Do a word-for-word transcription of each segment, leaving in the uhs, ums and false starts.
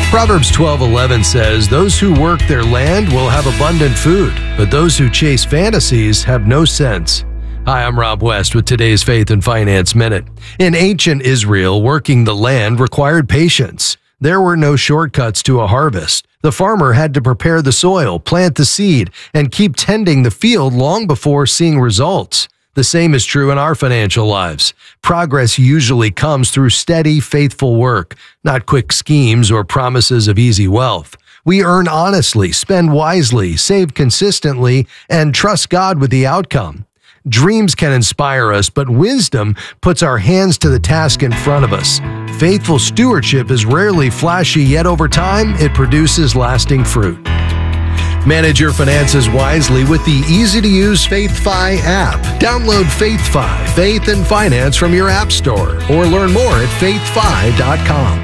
Proverbs twelve eleven says, "Those who work their land will have abundant food, but those who chase fantasies have no sense." Hi, I'm Rob West with today's Faith and Finance Minute. In ancient Israel, working the land required patience. There were no shortcuts to a harvest. The farmer had to prepare the soil, plant the seed, and keep tending the field long before seeing results. The same is true in our financial lives. Progress usually comes through steady, faithful work, not quick schemes or promises of easy wealth. We earn honestly, spend wisely, save consistently, and trust God with the outcome. Dreams can inspire us, but wisdom puts our hands to the task in front of us. Faithful stewardship is rarely flashy, yet over time, it produces lasting fruit. Manage your finances wisely with the easy-to-use FaithFi app. Download FaithFi, Faith and Finance from your app store, or learn more at faith fi dot com.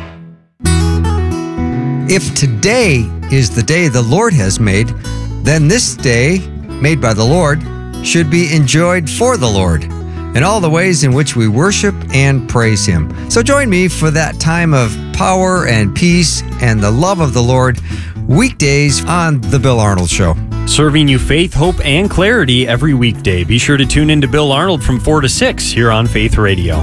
If today is the day the Lord has made, then this day, made by the Lord, should be enjoyed for the Lord in all the ways in which we worship and praise Him. So join me for that time of power and peace and the love of the Lord, weekdays on The Bill Arnold Show. Serving you faith, hope, and clarity every weekday. Be sure to tune in to Bill Arnold from four to six here on Faith Radio.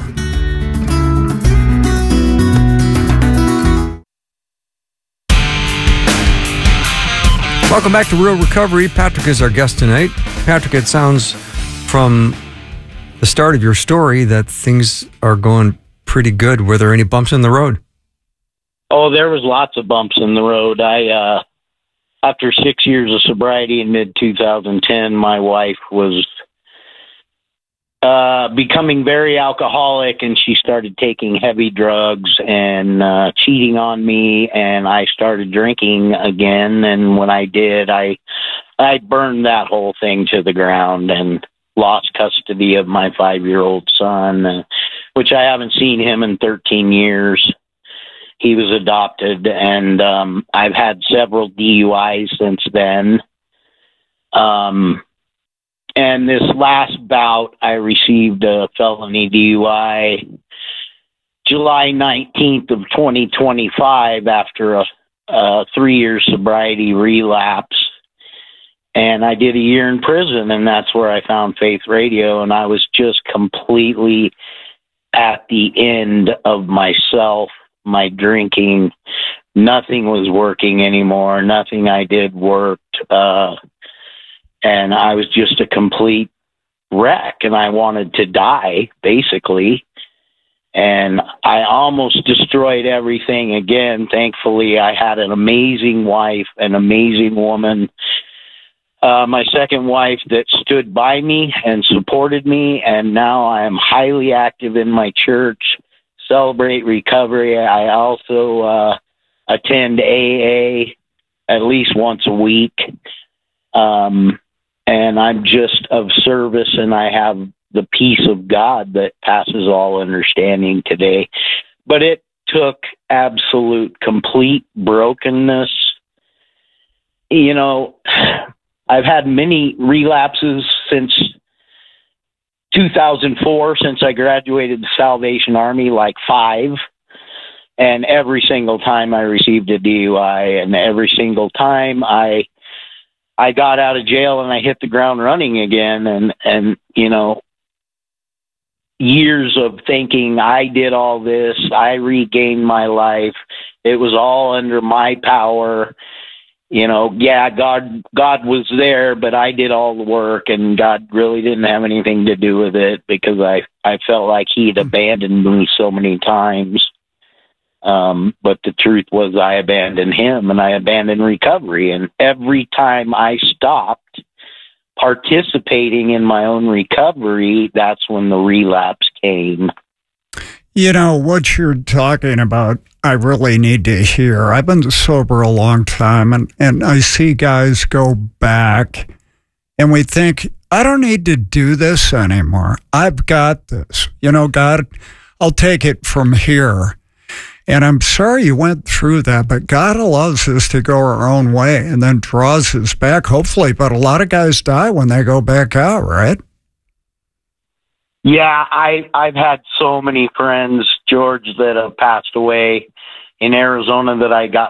Welcome back to Real Recovery. Patrick is our guest tonight. Patrick, it sounds from the start of your story that things are going pretty good. Were there any bumps in the road? Oh, there was lots of bumps in the road. I, uh, after six years of sobriety in mid twenty ten, my wife was uh, becoming very alcoholic, and she started taking heavy drugs and uh, cheating on me, and I started drinking again. And when I did, I I burned that whole thing to the ground and lost custody of my five-year-old son, uh, which I haven't seen him in thirteen years. He was adopted, and um, I've had several D U Is since then. Um, and this last bout, I received a felony D U I July nineteenth of twenty twenty-five after a, a three-year sobriety relapse. And I did a year in prison, and that's where I found Faith Radio, and I was just completely at the end of myself, my drinking. Nothing was working anymore. Nothing I did worked. Uh, and I was just a complete wreck, and I wanted to die, basically. And I almost destroyed everything again. Thankfully, I had an amazing wife, an amazing woman. Uh, my second wife that stood by me and supported me, and now I am highly active in my church, Celebrate Recovery. I also uh, attend A A at least once a week, um, and I'm just of service, and I have the peace of God that passes all understanding today. But it took absolute, complete brokenness. You know, I've had many relapses since two thousand four, since I graduated the Salvation Army, like five. And every single time I received a D U I, and every single time I I got out of jail and I hit the ground running again. And, and you know, years of thinking I did all this, I regained my life. It was all under my power. You know, yeah, God, God was there, but I did all the work, and God really didn't have anything to do with it, because I, I felt like He'd abandoned me so many times. Um, but the truth was, I abandoned Him, and I abandoned recovery. And every time I stopped participating in my own recovery, that's when the relapse came. You know, what you're talking about, I really need to hear. I've been sober a long time, and, and I see guys go back, and we think, I don't need to do this anymore. I've got this. You know, God, I'll take it from here. And I'm sorry you went through that, but God allows us to go our own way and then draws us back, hopefully. But a lot of guys die when they go back out, right? Yeah, I, I've had so many friends, George, that have passed away in Arizona that I got